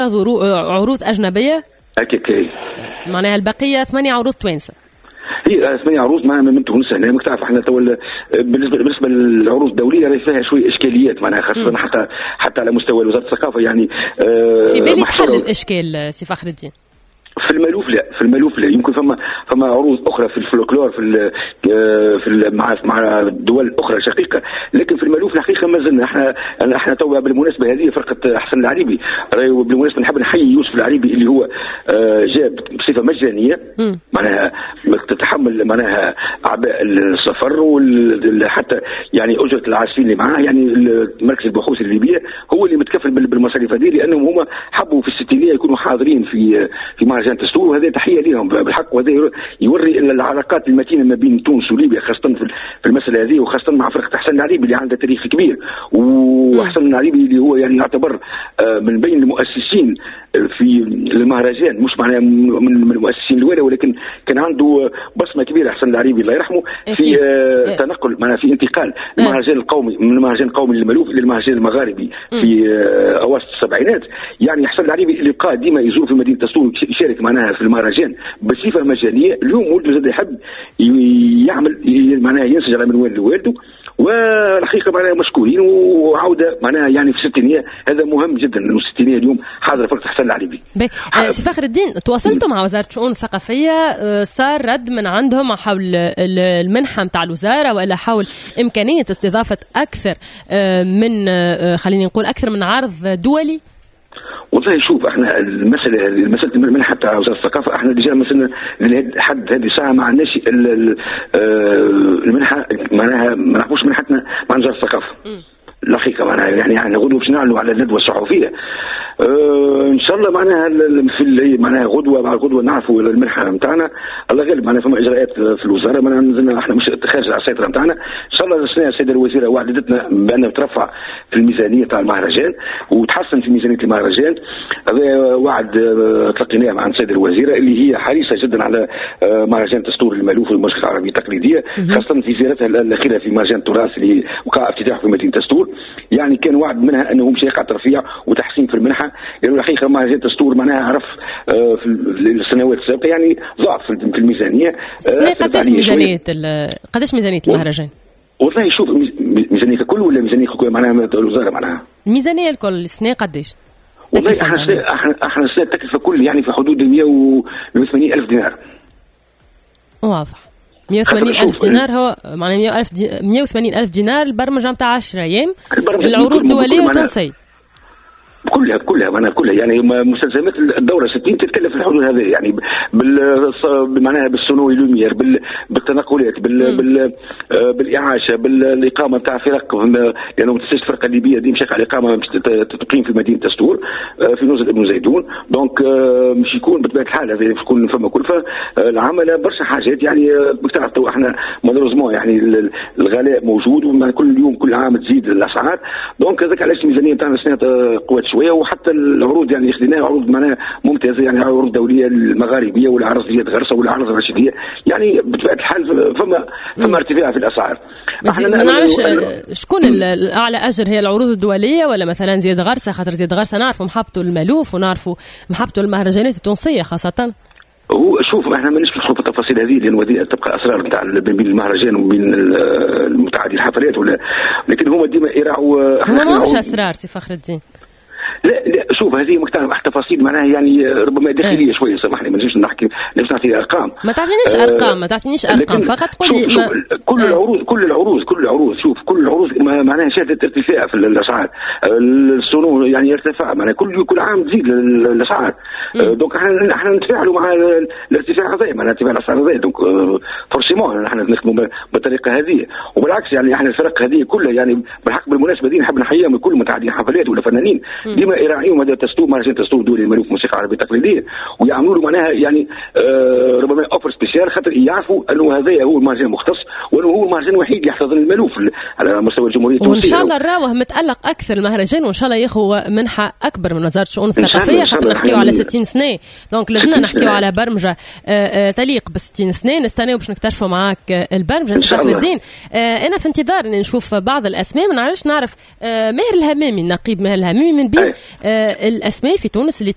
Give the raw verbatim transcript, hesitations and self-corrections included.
عروض أجنبية هكاك معناها البقية ثمانية عروض توانسة. هي ثمانية عروض مع من تونس هنا ماك تعرف احنا تو بالنسبه بالنسبه للعروض الدوليه راهي فيها شويه اشكاليات معناها خاصه حتى حتى على مستوى وزاره الثقافه يعني آه في بالي تحل الاشكال سي فخر الدين. في المالوف لا في المالوف لا يمكن فما فما عروض اخرى في الفولكلور في في مع مع دول اخرى شقيقه لكن في المالوف الحقيقه ما زلنا احنا احنا تو بالمناسبه هذه فرقه حسن العريبي بالمناسبه نحب نحيي يوسف العريبي اللي هو جاب بصفه مجانيه معناها تتحمل معناها اعباء السفر وحتى يعني اجره العازفين اللي معاه يعني مركز البحوث الليبيه هو اللي متكفل بالمصاريف هذه لانهم هما حبوا في الستينيه يكونوا حاضرين في في مهرجان تستور وهذا تحيه لهم بالحق وهذا يوري العلاقات المتينه ما بين تونس وليبيا خاصه في المساله هذه وخاصه مع فرقه حسن العريبي اللي عندها تاريخ كبير وحسن العريبي اللي هو يعني يعتبر من بين المؤسسين في المهرجان مش معناه من المؤسسين الاولى ولكن كان عنده بصمه كبيره حسن العريبي الله يرحمه في تنقل معناه في انتقال المهرجان القومي من المهرجان القومي للمالوف الى المهرجان المغاربي في اواسط السبعينات يعني حسن العريبي اللي بقى ديما يزور في مدينه تستور يشارك معناها في المهرجان بصفه مجانيه اليوم ولد زاد يحب يعمل معناها ينسج على منوال لوالده والحقيقه معناها مشكورين وعوده معناها يعني في الستينيه هذا مهم جدا انه الستينيه اليوم حاضر فرقه حسن العريبي. سي فخر الدين تواصلتوا مع وزاره الشؤون الثقافيه صار رد من عندهم حول المنحه نتاع الوزاره ولا حول امكانيه استضافه اكثر من خليني نقول اكثر من عرض دولي؟ والله شوف احنا المساله المساله المنحه تاع وزاره الثقافه احنا ديجا مثلا لحد هذه الساعه ما عندناش المنحه معناها ما نعرفوش منحتنا مع وزاره الثقافه الحقيقه معناها يعني يعني غدوه باش نعلنوا على الندوه الصحفيه اه ان شاء الله معناها في معناها غدوه مع غدوه نعرفوا المنحه نتاعنا الله غالب معناها فما اجراءات في الوزاره معناها نزلنا احنا مش خارج على السيطره نتاعنا ان شاء الله السنه السيده الوزيره وعدتنا بانها ترفع في الميزانيه تاع المهرجان وتحسن في ميزانيه المهرجان هذا وعد تلقيناه مع السيده الوزيره اللي هي حريصه جدا على مهرجان تستور المالوف والموسيقى العربيه التقليديه خاصه في زيارتها الاخيره في مهرجان التراث اللي وقع افتتاحه في مدينه تستور يعني كان وعد منها انه مش يقع ترفيع وتحسين في المنحه يعني الحقيقه مهرجان تستور معناها عرف في السنوات السابقه يعني ضعف في الميزانيه. قداش ميزانيه قداش ميزانيه المهرجان؟ والله شوف ميزانيه ككل ولا ميزانيه ككل معناها الوزاره معناها الميزانيه الكل السنه قداش؟ والله احنا احنا احنا السنه التكلفه كل يعني في حدود مئة وثمانين ألف دينار. واضح. مئة وثمانين ألف دينار هو معناها مئة وثمانين ألف دينار البرمجه نتاع عشرة ايام العروض الدوليه وتونسيه كلها كلها معناها كلها يعني مستلزمات الدوره ستين تتكلف في الحدود هذه يعني بال معناها بالسونوي لومير بال بالتنقلات بال بال بالاعاشه بالاقامه تاع فرق لانه متسجل فرقه ليبيه دي مشاك على اقامه تقيم في مدينه تستور في نزل ابن زيدون دونك مش يكون بطبيعه الحال هذا يكون فما كلفه العمل برشا حاجات يعني بتعرف تو احنا مالوريزمون يعني الغلاء موجود وكل يوم كل عام تزيد الاسعار دونك هذاك علاش الميزانيه تاعنا السنه قوات شويه وحتى العروض يعني خديناها عروض معناها ممتازه يعني عروض دوليه المغاربيه والعرض زياد غرسه والعرض الرشيديه يعني بطبيعه الحال فما فما ارتفاع في الاسعار. بس ما نعرفش شكون الاعلى اجر هي العروض الدوليه ولا مثلا زياد غرسه خاطر زياد غرسه نعرفوا محبته المالوف ونعرفوا محبته المهرجانات التونسيه خاصه. هو شوف احنا مانيش ندخلوا في التفاصيل هذه لان هذه تبقى اسرار نتاع بين المهرجان وبين المتعدي الحفلات ولا لكن هما ديما يراعوا هما مش اسرار سي فخر الدين. لا لا شوف هذه مكتمل تفاصيل معناها يعني ربما داخليه شويه سامحني ما نجمش نحكي نجمش نعطي ارقام ما تعطينيش آه ارقام ما تعطينيش ارقام فقط قول لي ما... كل العروض كل العروض كل العروض شوف كل العروض معناها شهدت ارتفاع في الاسعار السنون يعني ارتفاع معناها كل كل عام تزيد الاسعار آه دونك احنا احنا نتفاعلوا مع الارتفاع هذا معناها ارتفاع الاسعار هذا دونك فورسيمون احنا نخدموا بالطريقه هذه وبالعكس يعني احنا الفرق هذه كلها يعني بالحق بالمناسبه دي نحب نحييهم كل متعدين حفلات ولا فنانين ديما يراعيهم هذا تستور مهرجان تستور دولي المالوف موسيقى عربيه تقليديه ويعملوا له معناها يعني آه ربما اوفر سبيسيال خاطر يعرفوا انه هذا هو المهرجان المختص وانه هو المهرجان الوحيد اللي يحتضن المالوف على مستوى الجمهوريه التونسيه وان شاء الله نراوه متالق اكثر المهرجان وان شاء الله ياخذ منحه اكبر من وزاره الشؤون الثقافيه خاطر نحكيو على ستين سنه دونك لازمنا نحكيو على برمجه آه آه تليق ب ستين سنه نستناو باش نكتشفوا معاك آه البرمجه سي فخر الدين. آه انا في انتظار ان نشوف بعض الاسماء ما نعرفش نعرف آه ماهر الهمامي النقيب ماهر الهمامي من بين آه الاسماء في تونس اللي